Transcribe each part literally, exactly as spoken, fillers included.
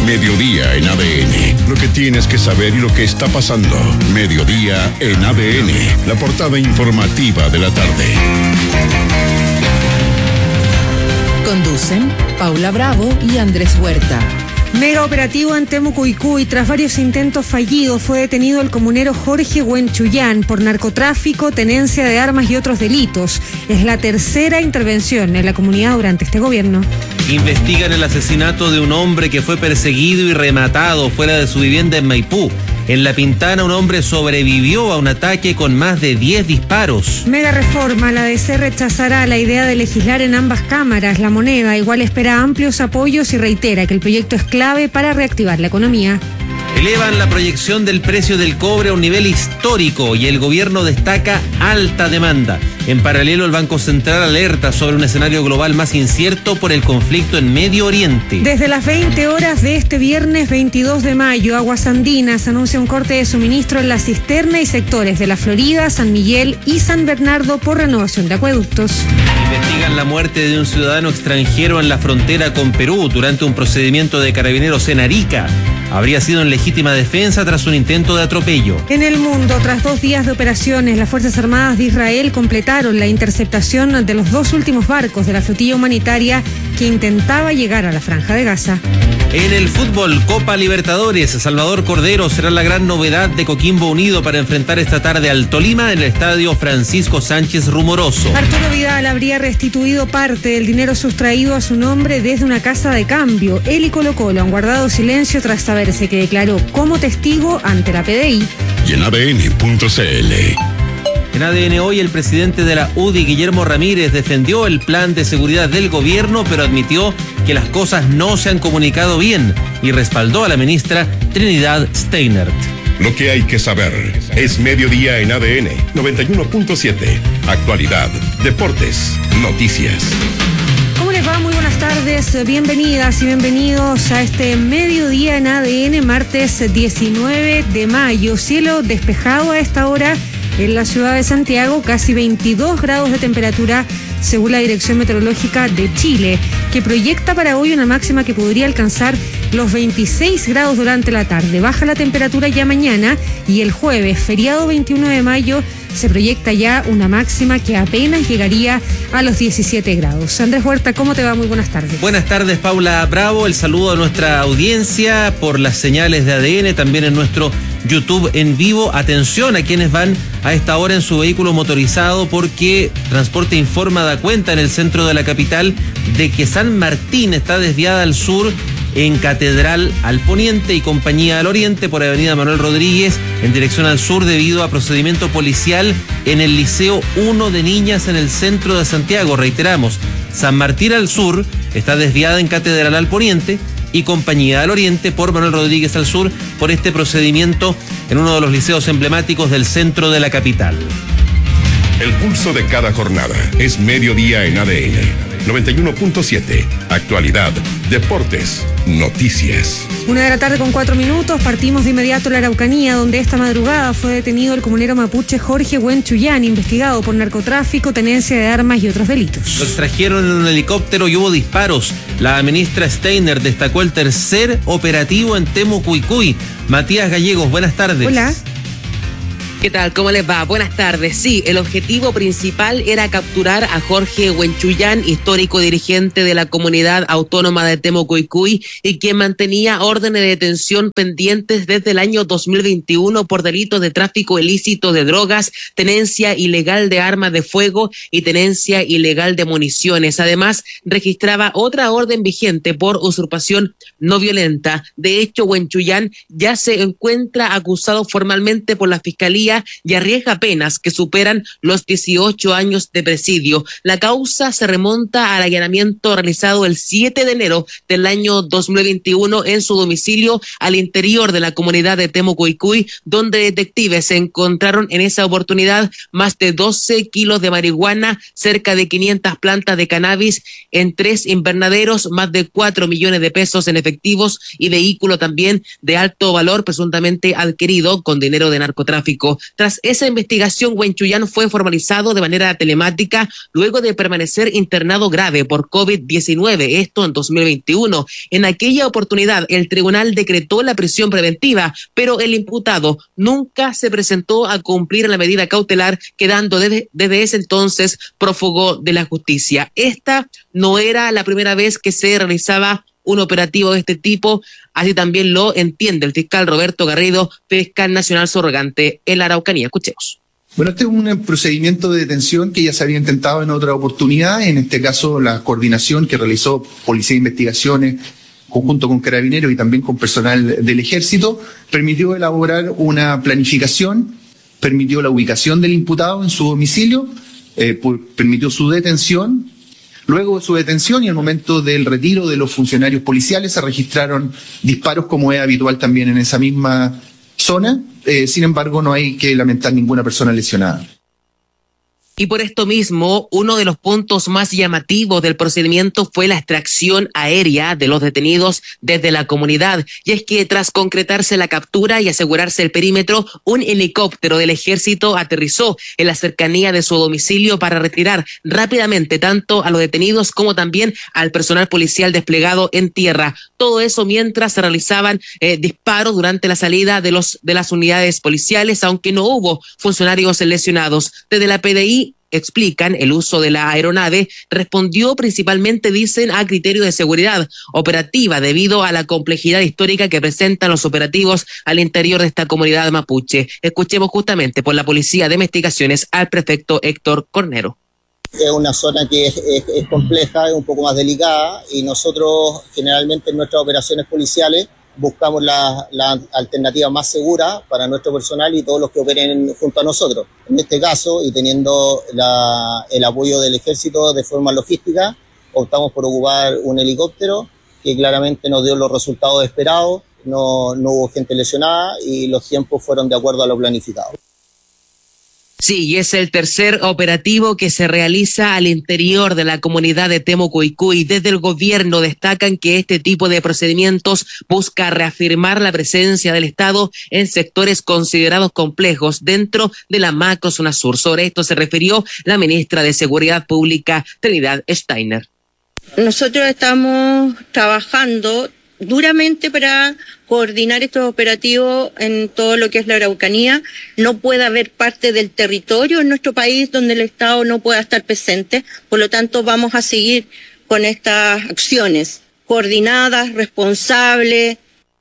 Mediodía en A D N. Lo que tienes que saber y lo que está pasando. Mediodía en A D N. La portada informativa de la tarde. Conducen Paula Bravo y Andrés Huerta. Mega operativo en Temucuicú y tras varios intentos fallidos fue detenido el comunero Jorge Huenchuyán por narcotráfico, tenencia de armas y otros delitos. Es la tercera intervención en la comunidad durante este gobierno. Investigan el asesinato de un hombre que fue perseguido y rematado fuera de su vivienda en Maipú. En La Pintana, un hombre sobrevivió a un ataque con más de diez disparos. Mega reforma. La D C rechazará la idea de legislar en ambas cámaras. La Moneda igual espera amplios apoyos y reitera que el proyecto es clave para reactivar la economía. Elevan la proyección del precio del cobre a un nivel histórico y el gobierno destaca alta demanda. En paralelo, el Banco Central alerta sobre un escenario global más incierto por el conflicto en Medio Oriente. Desde las veinte horas de este viernes veintidós de mayo, Aguas Andinas anuncia un corte de suministro en la cisterna y sectores de La Florida, San Miguel y San Bernardo por renovación de acueductos. Investigan la muerte de un ciudadano extranjero en la frontera con Perú durante un procedimiento de carabineros en Arica. Habría sido en legítima defensa tras un intento de atropello. En el mundo, tras dos días de operaciones, las Fuerzas Armadas de Israel completaron la interceptación de los dos últimos barcos de la flotilla humanitaria que intentaba llegar a la Franja de Gaza. En el fútbol, Copa Libertadores, Salvador Cordero será la gran novedad de Coquimbo Unido para enfrentar esta tarde al Tolima en el estadio Francisco Sánchez Rumoroso. Arturo Vidal habría restituido parte del dinero sustraído a su nombre desde una casa de cambio. Él y Colo Colo han guardado silencio tras saberse que declaró como testigo ante la P D I. Y en A D N punto C L. En A D N hoy, el presidente de la U D I, Guillermo Ramírez, defendió el plan de seguridad del gobierno, pero admitió que las cosas no se han comunicado bien y respaldó a la ministra Trinidad Steinert. Lo que hay que saber es Mediodía en A D N noventa y uno punto siete. Actualidad, deportes, noticias. ¿Cómo les va? Muy buenas tardes, bienvenidas y bienvenidos a este Mediodía en A D N, martes diecinueve de mayo. Cielo despejado a esta hora en la ciudad de Santiago, casi veintidós grados de temperatura según la Dirección Meteorológica de Chile, que proyecta para hoy una máxima que podría alcanzar los veintiséis grados durante la tarde. Baja la temperatura ya mañana y el jueves, feriado veintiuno de mayo, se proyecta ya una máxima que apenas llegaría a los diecisiete grados. Andrés Huerta, ¿cómo te va? Muy buenas tardes. Buenas tardes, Paula Bravo. El saludo a nuestra audiencia por las señales de A D N, también en nuestro YouTube en vivo. Atención a quienes van a esta hora en su vehículo motorizado, porque Transporte Informa da cuenta en el centro de la capital de que San Martín está desviada al sur en Catedral al poniente y Compañía al oriente por Avenida Manuel Rodríguez en dirección al sur debido a procedimiento policial en el Liceo uno de Niñas en el centro de Santiago. Reiteramos, San Martín al sur está desviada en Catedral al poniente y Compañía al oriente por Manuel Rodríguez al sur por este procedimiento en uno de los liceos emblemáticos del centro de la capital. El pulso de cada jornada es Mediodía en A D N noventa y uno punto siete. Actualidad, deportes, noticias. Una de la tarde con cuatro minutos, partimos de inmediato a la Araucanía, donde esta madrugada fue detenido el comunero mapuche Jorge Huenchuyán, investigado por narcotráfico, tenencia de armas y otros delitos. Lo extrajeron en un helicóptero y hubo disparos. La ministra Steiner destacó el tercer operativo en Temucuicú. Matías Gallegos, buenas tardes. Hola. ¿Qué tal? ¿Cómo les va? Buenas tardes. Sí, el objetivo principal era capturar a Jorge Huenchuyán, histórico dirigente de la comunidad autónoma de Temucuicú y quien mantenía órdenes de detención pendientes desde el año dos mil veintiuno por delitos de tráfico ilícito de drogas, tenencia ilegal de armas de fuego y tenencia ilegal de municiones. Además, registraba otra orden vigente por usurpación no violenta. De hecho, Huenchuyán ya se encuentra acusado formalmente por la Fiscalía y arriesga penas que superan los dieciocho años de presidio. La causa se remonta al allanamiento realizado el siete de enero del año dos mil veintiuno en su domicilio al interior de la comunidad de Temucuicú, donde detectives encontraron en esa oportunidad más de doce kilos de marihuana, cerca de quinientas plantas de cannabis en tres invernaderos, más de cuatro millones de pesos en efectivos y vehículo también de alto valor presuntamente adquirido con dinero de narcotráfico. Lago. Tras esa investigación, Huenchuyán fue formalizado de manera telemática luego de permanecer internado grave por COVID diecinueve, esto en dos mil veintiuno. En aquella oportunidad, el tribunal decretó la prisión preventiva, pero el imputado nunca se presentó a cumplir la medida cautelar, quedando desde, desde ese entonces prófugo de la justicia. Esta no era la primera vez que se realizaba un operativo de este tipo, así también lo entiende el fiscal Roberto Garrido, fiscal nacional subrogante en la Araucanía. Escuchemos. Bueno, este es un procedimiento de detención que ya se había intentado en otra oportunidad, en este caso la coordinación que realizó Policía de Investigaciones conjunto con Carabineros y también con personal del Ejército, permitió elaborar una planificación, permitió la ubicación del imputado en su domicilio, eh, por, permitió su detención. Luego de su detención y al momento del retiro de los funcionarios policiales se registraron disparos, como es habitual también en esa misma zona. Eh, sin embargo, no hay que lamentar ninguna persona lesionada. Y por esto mismo, uno de los puntos más llamativos del procedimiento fue la extracción aérea de los detenidos desde la comunidad. Y es que tras concretarse la captura y asegurarse el perímetro, un helicóptero del ejército aterrizó en la cercanía de su domicilio para retirar rápidamente tanto a los detenidos como también al personal policial desplegado en tierra. Todo eso mientras se realizaban eh, disparos durante la salida de los de las unidades policiales, aunque no hubo funcionarios lesionados. Desde la P D I explican el uso de la aeronave respondió principalmente, dicen, a criterio de seguridad operativa debido a la complejidad histórica que presentan los operativos al interior de esta comunidad mapuche. Escuchemos justamente por la Policía de Investigaciones al prefecto Héctor Cornero. Es una zona que es, es, es compleja, es un poco más delicada y nosotros generalmente en nuestras operaciones policiales buscamos la, la alternativa más segura para nuestro personal y todos los que operen junto a nosotros. En este caso, y teniendo la, el apoyo del Ejército de forma logística, optamos por ocupar un helicóptero que claramente nos dio los resultados esperados, no, no hubo gente lesionada y los tiempos fueron de acuerdo a lo planificado. Sí, y es el tercer operativo que se realiza al interior de la comunidad de Temucuicui. Desde el gobierno destacan que este tipo de procedimientos busca reafirmar la presencia del Estado en sectores considerados complejos dentro de la macrozona sur. Sobre esto se refirió la ministra de Seguridad Pública, Trinidad Steiner. Nosotros estamos trabajando duramente para coordinar estos operativos en todo lo que es la Araucanía. No puede haber parte del territorio en nuestro país donde el Estado no pueda estar presente, por lo tanto vamos a seguir con estas acciones coordinadas, responsables.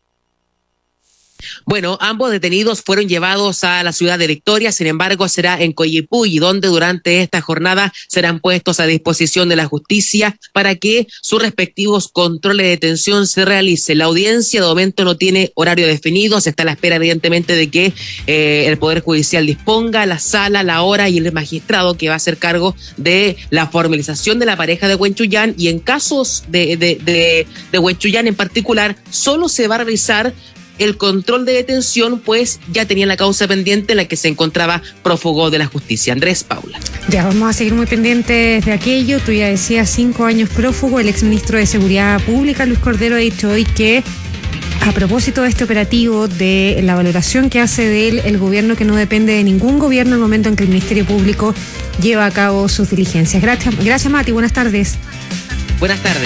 Bueno, ambos detenidos fueron llevados a la ciudad de Victoria, sin embargo será en Coyipulli, donde durante esta jornada serán puestos a disposición de la justicia para que sus respectivos controles de detención se realicen. La audiencia de momento no tiene horario definido, se está a la espera evidentemente de que eh, el Poder Judicial disponga la sala, la hora y el magistrado que va a hacer cargo de la formalización de la pareja de Huenchuyán, y en casos de, de, de, de Huenchuyán en particular, solo se va a realizar el control de detención, pues ya tenía la causa pendiente en la que se encontraba prófugo de la justicia. Andrés, Paula. Ya, vamos a seguir muy pendientes de aquello. Tú ya decías, cinco años prófugo. El exministro de Seguridad Pública, Luis Cordero, ha dicho hoy que a propósito de este operativo, de la valoración que hace de él el gobierno, que no depende de ningún gobierno en el momento en que el Ministerio Público lleva a cabo sus diligencias. Gracias, gracias Mati, buenas tardes. Buenas tardes.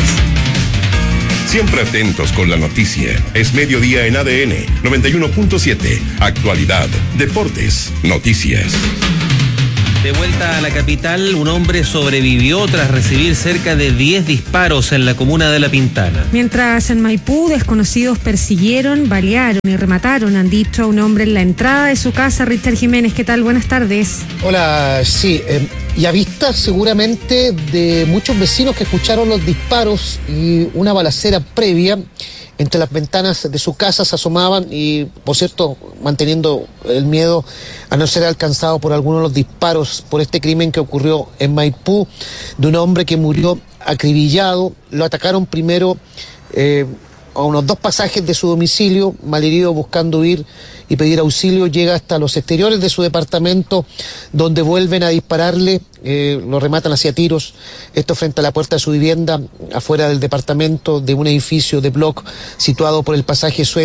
Siempre atentos con la noticia. Es mediodía en A D N noventa y uno punto siete. Actualidad, deportes, noticias. De vuelta a la capital, un hombre sobrevivió tras recibir cerca de diez disparos en la comuna de La Pintana. Mientras en Maipú, desconocidos persiguieron, balearon y remataron, han dicho, a un hombre en la entrada de su casa. Richard Jiménez, ¿qué tal? Buenas tardes. Hola, sí, eh, y a vista seguramente de muchos vecinos que escucharon los disparos y una balacera previa, entre las ventanas de su casa se asomaban y, por cierto, manteniendo el miedo a no ser alcanzado por alguno de los disparos por este crimen que ocurrió en Maipú, de un hombre que murió acribillado. Lo atacaron primero eh, a unos dos pasajes de su domicilio, malherido buscando huir y pedir auxilio, llega hasta los exteriores de su departamento, donde vuelven a dispararle, eh, lo rematan hacia tiros, esto frente a la puerta de su vivienda, afuera del departamento de un edificio de block situado por el pasaje Suecia.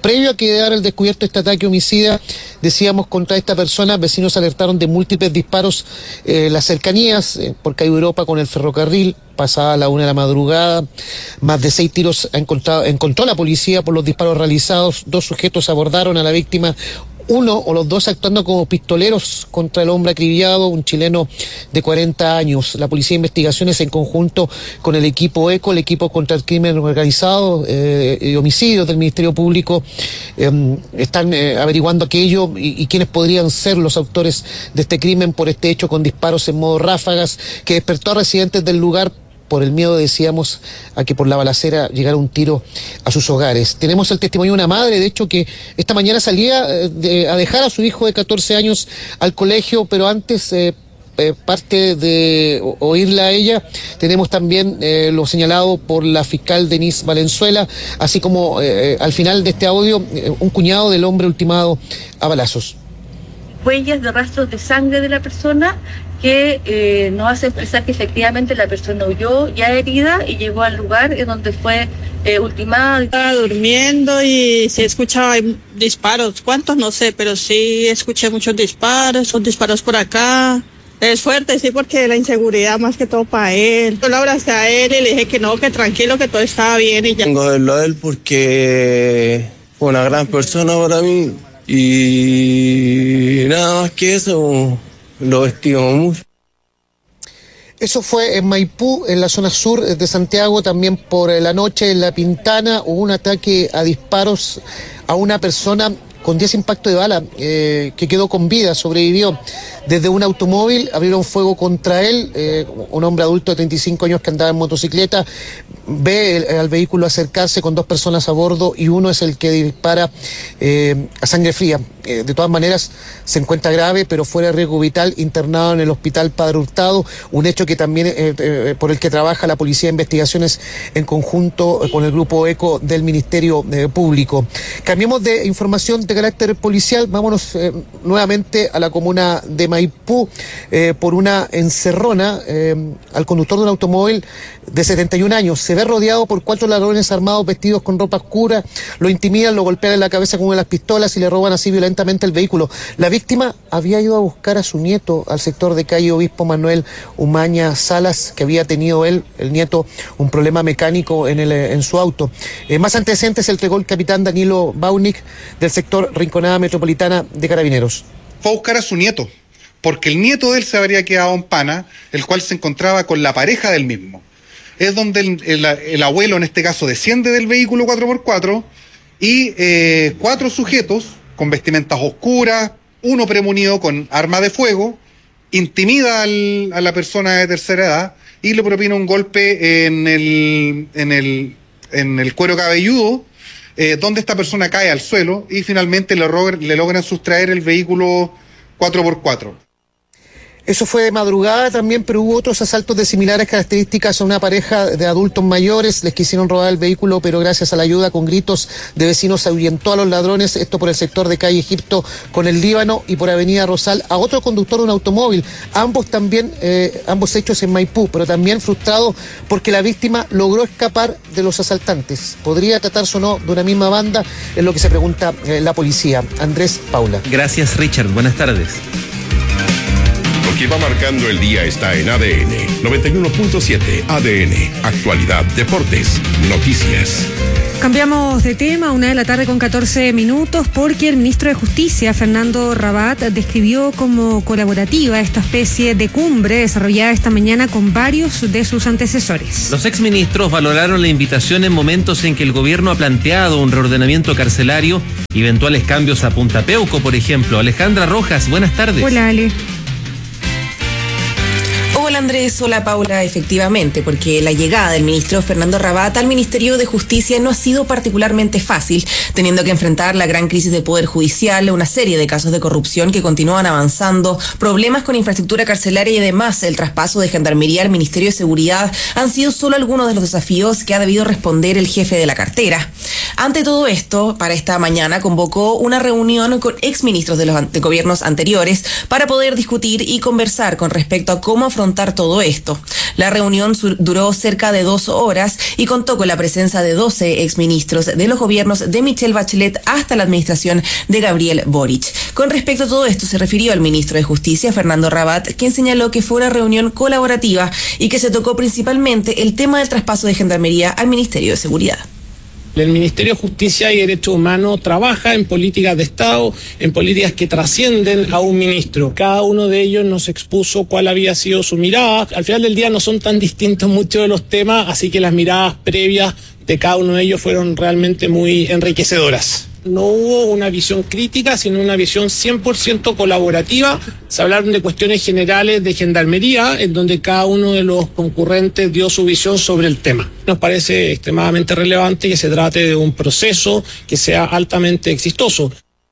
Previo a quedar el descubierto este ataque homicida, decíamos, contra esta persona, vecinos alertaron de múltiples disparos en eh, las cercanías, eh, por Calle Europa con el ferrocarril, pasada la una de la madrugada. Más de seis tiros ha encontrado, encontró la policía por los disparos realizados. Dos sujetos abordaron a la víctima, uno o los dos actuando como pistoleros contra el hombre acribillado, un chileno de cuarenta años. La Policía de Investigaciones, en conjunto con el equipo ECO, el equipo contra el crimen organizado eh, y homicidios del Ministerio Público, eh, están eh, averiguando aquello y, y quiénes podrían ser los autores de este crimen por este hecho con disparos en modo ráfagas que despertó a residentes del lugar por el miedo, decíamos, a que por la balacera llegara un tiro a sus hogares. Tenemos el testimonio de una madre, de hecho, que esta mañana salía de, a dejar a su hijo de catorce años al colegio, pero antes, eh, eh, parte de oírla a ella, tenemos también eh, lo señalado por la fiscal Denise Valenzuela, así como eh, al final de este audio, eh, un cuñado del hombre ultimado a balazos. Huellas de rastros de sangre de la persona que eh, nos hace expresar que efectivamente la persona huyó ya herida y llegó al lugar en donde fue eh, ultimada. Estaba durmiendo y se escuchaba disparos, ¿cuántos? No sé, pero sí escuché muchos disparos, son disparos por acá. Es fuerte, sí, porque la inseguridad más que todo para él. Yo lo abracé a él y le dije que no, que tranquilo, que todo estaba bien y ya. Tengo que verlo a él porque fue una gran persona para mí y nada más que eso. Lo estimo mucho. Eso fue en Maipú, en la zona sur de Santiago. También por la noche en La Pintana hubo un ataque a disparos a una persona con diez impactos de bala, eh, que quedó con vida, sobrevivió. Desde un automóvil abrieron fuego contra él, eh, un hombre adulto de treinta y cinco años que andaba en motocicleta, ve el, al vehículo acercarse con dos personas a bordo y uno es el que dispara eh, a sangre fría. Eh, de todas maneras se encuentra grave, pero fuera de riesgo vital, internado en el hospital Padre Hurtado, un hecho que también eh, eh, por el que trabaja la Policía de Investigaciones en conjunto con el Grupo ECO del Ministerio eh, Público. Cambiemos de información de carácter policial, vámonos eh, nuevamente a la comuna de Maipú, eh, por una encerrona eh, al conductor de un automóvil de setenta y un años. Se ve rodeado por cuatro ladrones armados vestidos con ropa oscura, lo intimidan, lo golpean en la cabeza con una de las pistolas y le roban así violentamente el vehículo. La víctima había ido a buscar a su nieto al sector de calle Obispo Manuel Umaña Salas, que había tenido él, el nieto, un problema mecánico en, el, en su auto. Eh, más antecedentes el entregó el capitán Danilo Baunik del sector Rinconada Metropolitana de Carabineros. Fue a buscar a su nieto, porque el nieto de él se habría quedado en Pana, el cual se encontraba con la pareja del mismo. Es donde el, el, el abuelo, en este caso, desciende del vehículo cuatro por cuatro y eh, cuatro sujetos con vestimentas oscuras, uno premunido con arma de fuego, intimida al, a la persona de tercera edad y le propina un golpe en el, en el, en el cuero cabelludo, eh, donde esta persona cae al suelo y finalmente le, le logran sustraer el vehículo cuatro por cuatro. Eso fue de madrugada también, pero hubo otros asaltos de similares características a una pareja de adultos mayores. Les quisieron robar el vehículo, pero gracias a la ayuda con gritos de vecinos se ahuyentó a los ladrones. Esto por el sector de calle Egipto con el Líbano y por avenida Rosal a otro conductor de un automóvil. Ambos también, eh, ambos hechos en Maipú, pero también frustrado porque la víctima logró escapar de los asaltantes. ¿Podría tratarse o no de una misma banda? Es lo que se pregunta eh, la policía. Andrés Paula. Gracias, Richard. Buenas tardes. Lo que va marcando el día está en A D N noventa y uno punto siete. A D N, actualidad, deportes, noticias. Cambiamos de tema, una de la tarde con catorce minutos, porque el ministro de Justicia, Fernando Rabat, describió como colaborativa esta especie de cumbre desarrollada esta mañana con varios de sus antecesores. Los exministros valoraron la invitación en momentos en que el gobierno ha planteado un reordenamiento carcelario y eventuales cambios a Punta Peuco, por ejemplo. Alejandra Rojas, buenas tardes. Hola, Ale. Hola Andrés, hola Paula, efectivamente, porque la llegada del ministro Fernando Rabat al Ministerio de Justicia no ha sido particularmente fácil, teniendo que enfrentar la gran crisis del Poder Judicial, una serie de casos de corrupción que continúan avanzando, problemas con infraestructura carcelaria y además el traspaso de Gendarmería al Ministerio de Seguridad han sido solo algunos de los desafíos que ha debido responder el jefe de la cartera. Ante todo esto, para esta mañana convocó una reunión con exministros de los de gobiernos anteriores para poder discutir y conversar con respecto a cómo afrontar afrontar todo esto. La reunión duró cerca de dos horas y contó con la presencia de doce exministros de los gobiernos de Michelle Bachelet hasta la administración de Gabriel Boric. Con respecto a todo esto se refirió al ministro de Justicia, Fernando Rabat, quien señaló que fue una reunión colaborativa y que se tocó principalmente el tema del traspaso de Gendarmería al Ministerio de Seguridad. El Ministerio de Justicia y Derechos Humanos trabaja en políticas de Estado, en políticas que trascienden a un ministro. Cada uno de ellos nos expuso cuál había sido su mirada. Al final del día no son tan distintos muchos de los temas, así que las miradas previas de cada uno de ellos fueron realmente muy enriquecedoras. No hubo una visión crítica, sino una visión cien por ciento colaborativa. Se hablaron de cuestiones generales de gendarmería, en donde cada uno de los concurrentes dio su visión sobre el tema. Nos parece extremadamente relevante que se trate de un proceso que sea altamente exitoso.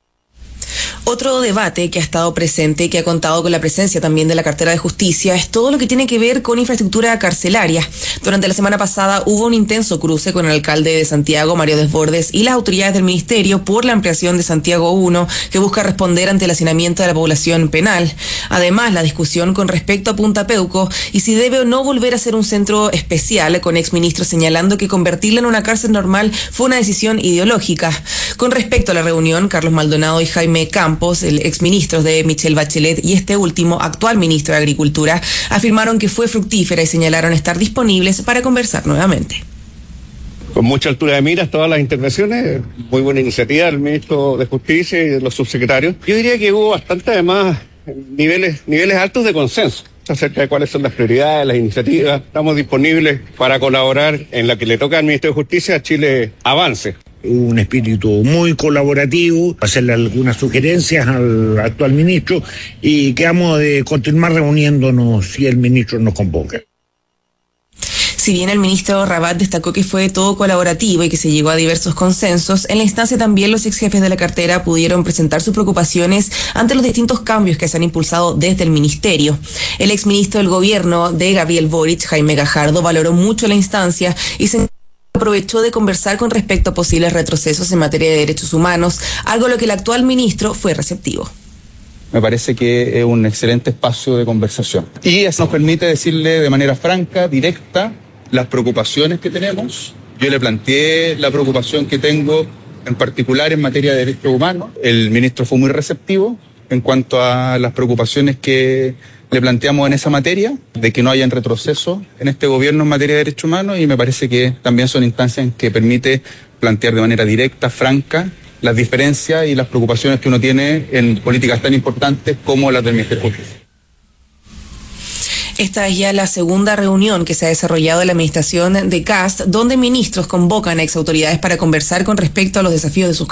Otro debate que ha estado presente y que ha contado con la presencia también de la cartera de Justicia es todo lo que tiene que ver con infraestructura carcelaria. Durante la semana pasada hubo un intenso cruce con el alcalde de Santiago, Mario Desbordes, y las autoridades del ministerio por la ampliación de Santiago uno, que busca responder ante el hacinamiento de la población penal. Además, la discusión con respecto a Punta Peuco y si debe o no volver a ser un centro especial, con exministros señalando que convertirla en una cárcel normal fue una decisión ideológica. Con respecto a la reunión, Carlos Maldonado y Jaime Campos, el exministro de Michelle Bachelet y este último, actual ministro de Agricultura, afirmaron que fue fructífera y señalaron estar disponibles para conversar nuevamente. Con mucha altura de miras todas las intervenciones, muy buena iniciativa del ministro de Justicia y de los subsecretarios. Yo diría que hubo bastante además niveles, niveles altos de consenso acerca de cuáles son las prioridades, las iniciativas. Estamos disponibles para colaborar en la que le toca al Ministerio de Justicia a Chile avance. Un espíritu muy colaborativo, hacerle algunas sugerencias al actual ministro y quedamos de continuar reuniéndonos si el ministro nos convoca. Si bien el ministro Rabat destacó que fue todo colaborativo y que se llegó a diversos consensos, en la instancia también los ex jefes de la cartera pudieron presentar sus preocupaciones ante los distintos cambios que se han impulsado desde el ministerio. El exministro del gobierno de Gabriel Boric, Jaime Gajardo, valoró mucho la instancia y se aprovechó de conversar con respecto a posibles retrocesos en materia de derechos humanos, algo a lo que el actual ministro fue receptivo. Me parece que es un excelente espacio de conversación. Y eso nos permite decirle de manera franca, directa, las preocupaciones que tenemos. Yo le planteé la preocupación que tengo en particular en materia de derechos humanos. El ministro fue muy receptivo en cuanto a las preocupaciones que le planteamos en esa materia, de que no hayan retroceso en este gobierno en materia de derechos humanos, y me parece que también son instancias en que permite plantear de manera directa, franca, las diferencias y las preocupaciones que uno tiene en políticas tan importantes como las del Ministerio de Justicia. Esta es ya la segunda reunión que se ha desarrollado en la administración de Kast, donde ministros convocan a exautoridades para conversar con respecto a los desafíos de sus